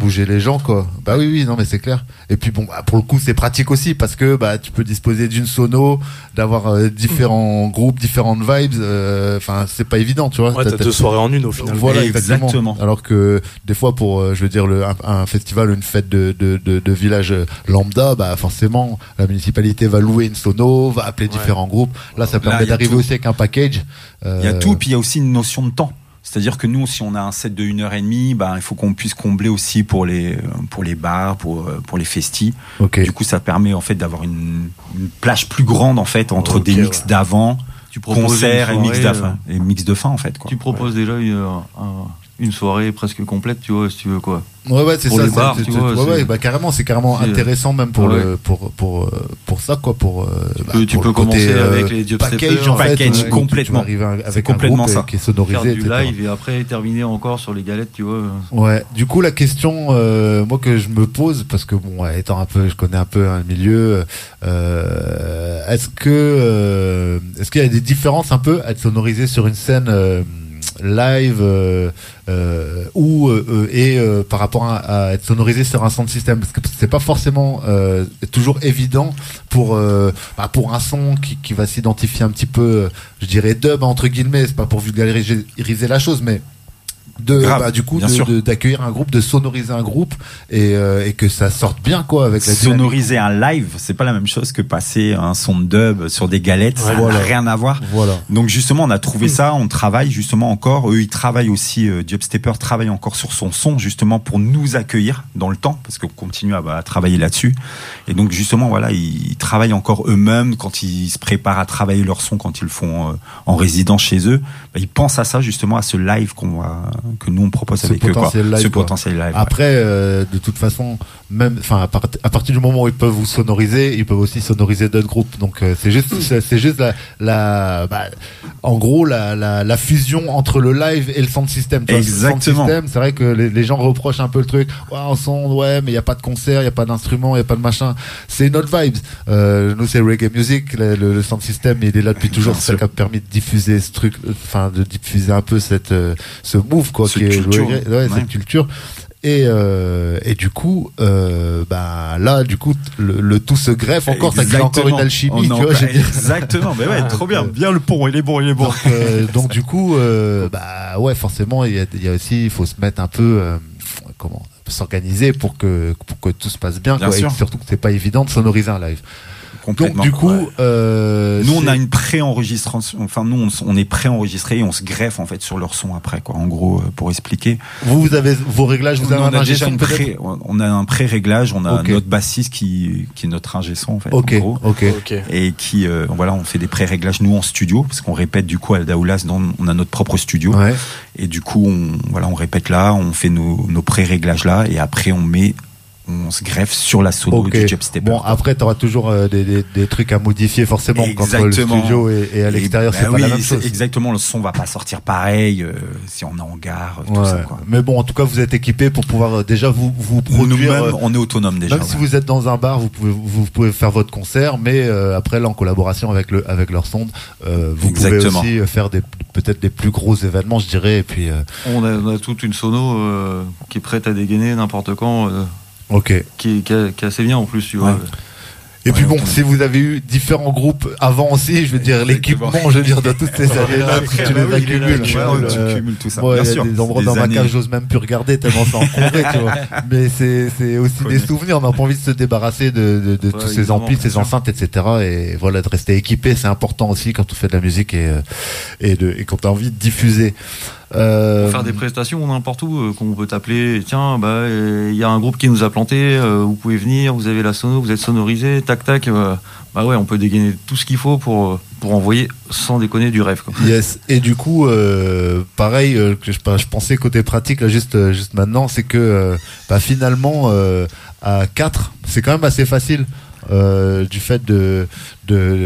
bouger les gens, quoi. Bah oui, non, mais c'est clair. Et puis bon, bah, pour le coup, c'est pratique aussi parce que bah tu peux disposer d'une sono, d'avoir différents groupes, différentes vibes. Enfin, c'est pas évident, tu vois. Ouais, t'as 2 soirées en une au final. Voilà, exactement. Alors que des fois, pour je veux dire un festival, une fête de village lambda, bah forcément, la municipalité va louer une sono, va appeler différents groupes. Là, ça permet d'arriver aussi avec un package. Il y a tout, puis il y a aussi une notion de temps. C'est-à-dire que nous, si on a un set de 1h30, bah, il faut qu'on puisse combler aussi pour les bars, pour les festis. Okay. Du coup, ça permet en fait d'avoir une plage plus grande en fait entre des mix d'avant, concerts et mix de fin en fait, quoi. Tu proposes déjà une soirée presque complète, tu vois, si tu veux, quoi. Ouais, c'est pour ça. Les bars, tu vois, bah carrément, c'est carrément intéressant même pour ça, quoi, tu peux commencer avec les package, en fait, package complètement. Tu vas arriver avec complètement un groupe ça. Qui est sonorisé, faire du etc. live et après terminer encore sur les galettes, tu vois. Ouais. Du coup, la question, moi que je me pose, parce que bon, étant je connais un peu le milieu, est-ce qu'il y a des différences un peu à être sonorisé sur une scène live par rapport à être sonorisé sur un sound system, parce que c'est pas forcément toujours évident pour un son qui va s'identifier un petit peu, je dirais dub entre guillemets, c'est pas pour vulgariser la chose, mais d'accueillir un groupe, de sonoriser un groupe et que ça sorte bien, quoi, avec la sonoriser un live, c'est pas la même chose que passer un son de dub sur des galettes, ça n'a rien à voir. Voilà. Donc justement, on a trouvé ça, on travaille justement encore, eux ils travaillent aussi, Dubstepper travaille encore sur son son justement pour nous accueillir dans le temps, parce qu'on continue à travailler là-dessus. Et donc justement, voilà, ils travaillent encore eux-mêmes quand ils se préparent à travailler leur son, quand ils le font en résidence chez eux, ils pensent à ça justement, à ce live que nous on propose avec eux, quoi. Ce potentiel live. Après, de toute façon, même, enfin, à partir du moment où ils peuvent vous sonoriser, ils peuvent aussi sonoriser d'autres groupes. Donc c'est juste en gros la fusion entre le live et le sound system. Exactement. Le sound system, c'est vrai que les gens reprochent un peu le truc. Ouais, mais il y a pas de concert, il y a pas d'instrument, il y a pas de machin. C'est notre vibe. Nous c'est reggae music. Le sound system, il est là depuis toujours. C'est ça qui a permis de diffuser ce truc, enfin de diffuser un peu ce move, quoi, cette culture. Cette culture. Et du coup, là, du coup, le tout se greffe encore, ça crée encore une alchimie, tu vois, exactement. Mais ouais, trop bien. Bien le pont, il est bon. Donc du coup, forcément, il y a aussi, il faut se mettre un peu, s'organiser pour que tout se passe bien, quoi. Et surtout que c'est pas évident de sonoriser un live. Donc du coup, nous on a une pré-enregistration. Enfin nous on est pré-enregistré et on se greffe en fait sur leur son après, quoi. En gros, pour expliquer. Vous avez vos réglages, vous avez un ingé son peut-être. On a un pré-réglage. On a notre bassiste qui est notre ingé son en fait. En gros. Et qui on fait des pré-réglages nous en studio, parce qu'on répète du coup à Daoulas, on a notre propre studio. Ouais. Et du coup on répète là, on fait nos pré-réglages là, et après on se greffe sur la sono du Dubstepper. Bon, après, t'auras toujours des trucs à modifier forcément quand le studio et à l'extérieur, c'est pas la même chose. Exactement, le son va pas sortir pareil si on est en gare, tout ça, quoi. Mais bon, en tout cas, vous êtes équipés pour pouvoir déjà vous produire. Nous-mêmes, on est autonome déjà. Même si vous êtes dans un bar, vous pouvez faire votre concert, mais après là, en collaboration avec leur sonde, vous pouvez aussi faire peut-être des plus gros événements, je dirais. Et puis on a toute une sono qui est prête à dégainer n'importe quand. Qui est assez bien en plus, tu vois. Et puis bon, si vous avez eu différents groupes avant aussi, je veux dire, l'équipement, je veux dire, dans toutes ces années-là, si tu les accumules, tu cumules tout ça. Moi, il y a des endroits dans ma cave, j'ose même plus regarder tellement c'est encombré, tu vois. Mais c'est aussi des souvenirs, on n'a pas envie de se débarrasser de tous ces amplis, ces enceintes, etc. Et voilà, de rester équipé, c'est important aussi quand on fait de la musique et quand t'as envie de diffuser. Pour faire des prestations n'importe où, qu'on peut t'appeler, tiens, il y a un groupe qui nous a planté, vous pouvez venir, vous avez la sono, vous êtes sonorisé, tac, on peut dégainer tout ce qu'il faut pour envoyer sans déconner du rêve, quoi. Yes. Et du coup, pareil, que je pensais côté pratique là, juste maintenant, c'est que finalement à 4, c'est quand même assez facile du fait de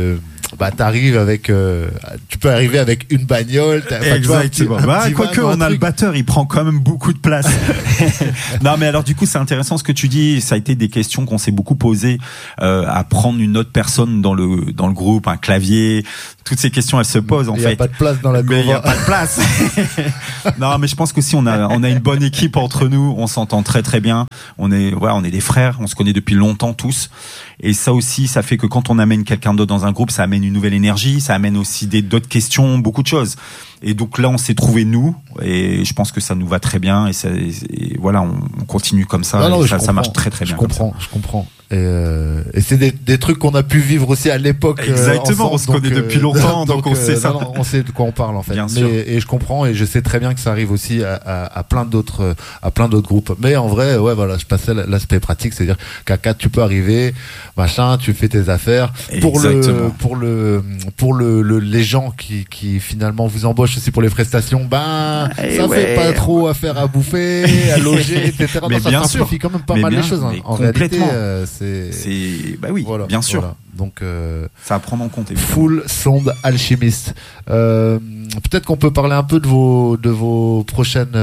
t'arrives avec, tu peux arriver avec une bagnole. Exactement. Quoique, on a le batteur, il prend quand même beaucoup de place. Non, mais alors du coup, c'est intéressant ce que tu dis. Ça a été des questions qu'on s'est beaucoup posées à prendre une autre personne dans le groupe, un clavier. Toutes ces questions, elles se posent en fait. Il n'y a pas de place dans la Mais il n'y a pas de place. Non, mais je pense qu'aussi on a une bonne équipe entre nous. On s'entend très très bien. On est des frères. On se connaît depuis longtemps tous. Et ça aussi, ça fait que quand on amène quelqu'un d'autre dans un groupe, ça amène une nouvelle énergie. Ça amène aussi d'autres questions, beaucoup de choses. Et donc là, on s'est trouvé nous. Et je pense que ça nous va très bien. Et voilà, on continue comme ça. Non, ça marche très très bien. Je comprends. Et c'est des trucs qu'on a pu vivre aussi à l'époque. Exactement, ensemble, on se connaît depuis longtemps, donc on sait ça. On sait de quoi on parle en fait. Bien sûr. Et je comprends et je sais très bien que ça arrive aussi à plein d'autres groupes. Mais en vrai, ouais, voilà, je passais l'aspect pratique, c'est-à-dire qu'à 4 tu peux arriver, machin, tu fais tes affaires. Exactement. Pour les gens qui finalement vous embauchent aussi pour les prestations, ça fait pas trop affaire à bouffer, à loger, etc. Mais ça bien simplifie quand même pas mal les choses. En réalité, oui, voilà, bien sûr. Voilà. Donc ça à prendre en compte. Évidemment. Full Sound Alchemist. Peut-être qu'on peut parler un peu de vos prochaines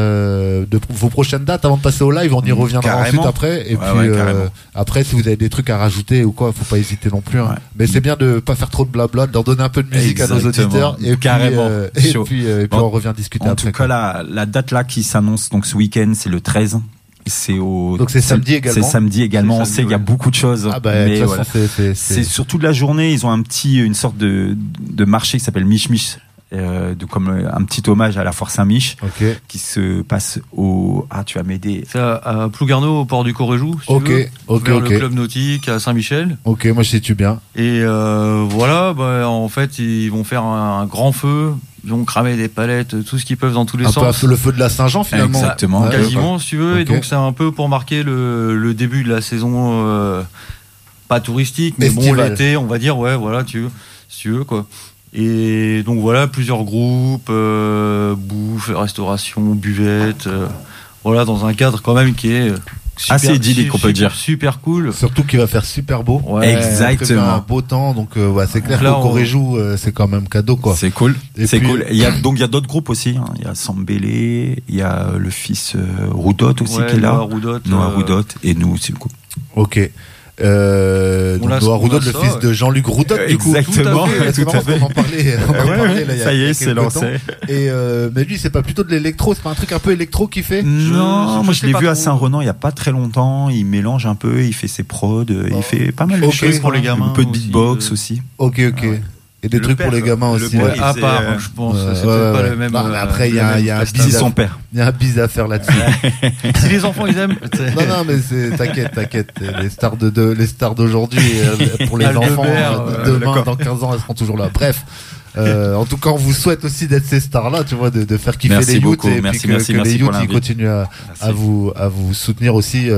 dates avant de passer au live. On y reviendra carrément. ensuite après. Et Ouais, puis après, si vous avez des trucs à rajouter ou quoi, faut pas hésiter non plus. Hein. Ouais. Mais c'est bien de pas faire trop de blabla, de leur donner un peu de musique à nos auditeurs. Et carrément. Puis on revient discuter en après. En tout cas, la date là qui s'annonce donc ce week-end, c'est le 13. Donc c'est samedi également. C'est samedi également. On sait qu'il y a beaucoup de choses. Mais voilà. C'est surtout de la journée. Ils ont une sorte de marché qui s'appelle Mich Mich. Comme un petit hommage à la Foire Saint-Mich, qui se passe tu vas m'aider. C'est à Plougarneau, au port du Coréjou, si tu veux, vers le club nautique à Saint-Michel. Ok, moi je sais-tu bien. Et voilà, en fait, ils vont faire un grand feu. Ils vont cramer des palettes, tout ce qu'ils peuvent dans tous les sens. Un peu le feu de la Saint-Jean finalement. Exactement. Quasiment, si tu veux. Et donc c'est un peu pour marquer le début de la saison, pas touristique, mais bon, l'été, on va dire, ouais, voilà, si tu veux, quoi. Et donc voilà, plusieurs groupes, bouffe, restauration, buvette, voilà, dans un cadre quand même qui est assez idyllique, on peut dire. Super cool. Surtout qu'il va faire super beau. Ouais, exactement. Un beau temps, donc c'est clair qu'au Coréjou, c'est quand même cadeau, quoi. C'est cool. Cool. Il y a d'autres groupes aussi. Hein. Il y a Sambélé, il y a le fils Roudot aussi qui est là. Noah Roudot et nous aussi, du coup. Ok. Noah Roudot, le fils de Jean-Luc Roudot, du coup. Exactement. Tout à fait. On en parlait là, ça y est, c'est lancé. Et mais lui, c'est pas plutôt de l'électro, c'est pas un truc un peu électro qu'il fait? Non, moi je l'ai vu à Saint-Renan il y a pas très longtemps. Il mélange un peu, il fait ses prods, il fait pas mal de choses pour les gamins. Un peu de beatbox aussi. Ok. Et des trucs pour les gamins aussi. À part, je pense. C'est peut-être pas le même. Non, mais après, il y a un bis son père. Il y a un bis à faire là-dessus. Si les enfants, ils aiment. Non, mais t'inquiète. Les stars d'aujourd'hui, pour les enfants, demain, dans 15 ans, elles seront toujours là. Bref. En tout cas, on vous souhaite aussi d'être ces stars-là, tu vois, de faire kiffer les youths et puis que les youths ils continuent à vous soutenir aussi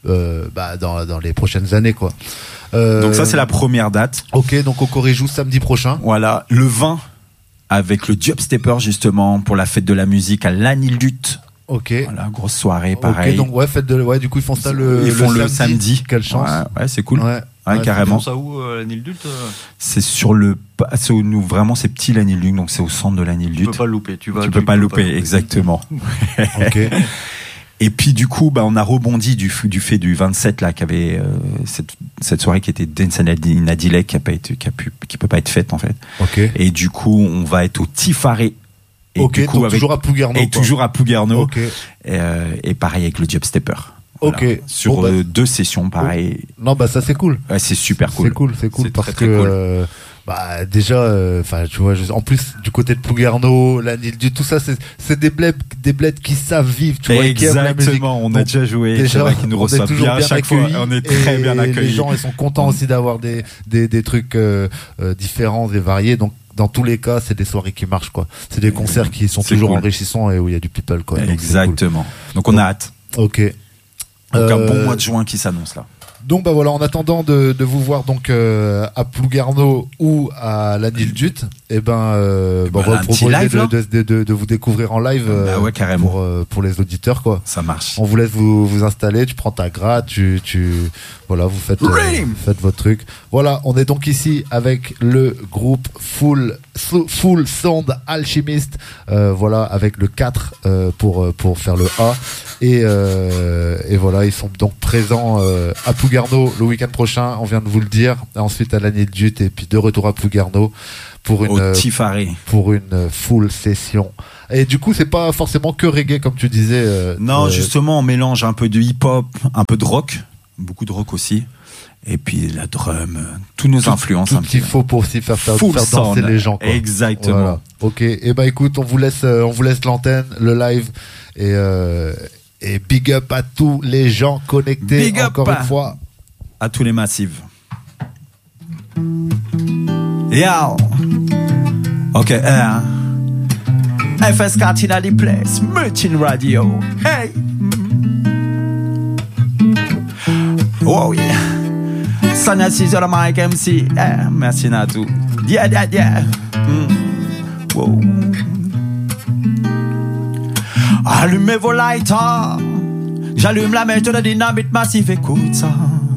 dans les prochaines années, quoi. Donc ça, c'est la première date. Ok, donc au Coréjou samedi prochain. Voilà, le 20 avec le Dubstepper justement pour la fête de la musique à l'Anildut. Ok. Voilà, grosse soirée, pareil. Ok, donc du coup ils font ça le samedi. Quelle chance. Ouais, c'est cool. Ouais, carrément. Ils font ça où, l'Anildut? C'est vraiment c'est petit l'Anildut, donc c'est au centre de l'Anildut. Tu peux pas le louper. Tu peux pas louper, exactement. Ok. Et puis du coup, on a rebondi du fait du 27 là, qui avait cette soirée qui était Dance in Adilek, qui peut pas être faite en fait. Ok. Et du coup, on va être au Tifaré. Et ok, du coup, donc toujours à Plougarneau. Et toujours à Plougarneau. Ok. Et pareil avec le Dubstepper. Ok. Voilà. Sur 2 sessions, pareil. Non, ça c'est cool. Ouais, c'est super cool. C'est cool parce très, que déjà, tu vois, en plus du côté de Plougarneau, l'Anildut, tout ça, c'est des bleds qui savent vivre, tu vois, et qui aiment la musique. Exactement, on a déjà joué. Déjà, c'est vrai qu'ils nous reçoivent bien à chaque fois. On est très bien accueillis. Les gens, ils sont contents aussi d'avoir des trucs différents et variés. Donc, dans tous les cas, c'est des soirées qui marchent, quoi. C'est des concerts qui sont toujours enrichissants et où il y a du people, quoi. Exactement. Donc, on a hâte. Ok. Donc, un bon mois de juin qui s'annonce là. Donc voilà, en attendant de vous voir donc à Plougarneau ou à l'Anildut, on va vous proposer live, de vous découvrir en live ouais, carrément. pour les auditeurs, quoi. Ça marche. On vous laisse vous installer, tu prends ta gratte, voilà, vous faites votre truc. Voilà, on est donc ici avec le groupe Full Sound Alchemist, voilà, avec le 4 pour faire le A. Et voilà, ils sont donc présents à Plougarneau le week-end prochain, on vient de vous le dire. Ensuite à l'année de Jute et puis de retour à Plougarneau pour une full session. Et du coup, c'est pas forcément que reggae comme tu disais. Non, justement, on mélange un peu de hip-hop, un peu de rock, beaucoup de rock aussi. Et puis la drum, tous nos influences. Tout ce qu'il faut pour aussi faire danser les gens, quoi. Exactement. Voilà. Ok. Et écoute, on vous laisse l'antenne, le live et big up à tous les gens connectés. Big encore une fois. À tous les massifs. Yo. Ok. FS4 in the place, Merchant Radio. Hey. Oh yeah. Sonia is on the mic MC. Merci Natou. Yeah. Wow. Allumez vos lighters. J'allume la mèche de la dynamite massive, écoute ça.